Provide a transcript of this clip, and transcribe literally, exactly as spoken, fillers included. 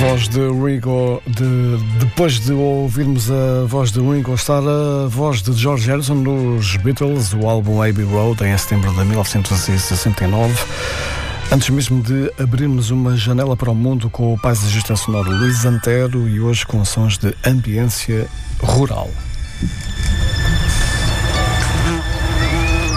voz de Ringo, de, depois de ouvirmos a voz de Ringo Starr, a voz de George Harrison nos Beatles, o álbum Abbey Road, em setembro de mil novecentos e sessenta e nove. Antes mesmo de abrirmos uma janela para o mundo com o paisagista sonoro Luís Antero, e hoje com sons de ambiência rural.